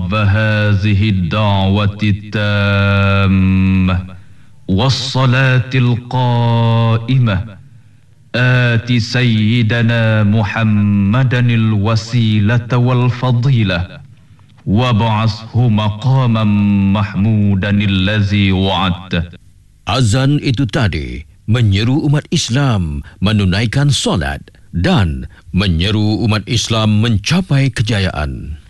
رب هذه الدعوة التامة والصلاة القائمة آت سيدنا محمدا الوسيلة والفضيلة وابعثه مقاما محمودا الذي وعدته. Azan itu tadi menyeru umat Islam menunaikan solat dan menyeru umat Islam mencapai kejayaan.